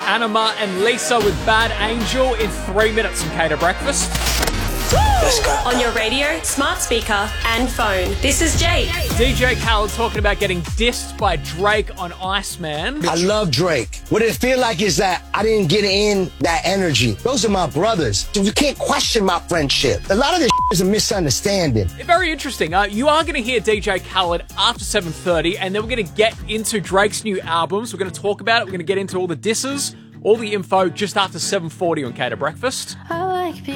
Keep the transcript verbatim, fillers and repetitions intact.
Anima and Lisa with Bad Angel in three minutes from Cater Breakfast. Let's go. On your radio, smart speaker, and phone. This is Jake. D J Khaled talking about getting dissed by Drake on Iceman. I love Drake. What it feel like is that I didn't get in that energy. Those are my brothers. So you can't question my friendship. A lot of this is a misunderstanding. Very interesting. Uh, you are going to hear D J Khaled after seven thirty, and then we're going to get into Drake's new albums. We're going to talk about it. We're going to get into all the disses, all the info just after seven forty on Cater Breakfast. I like being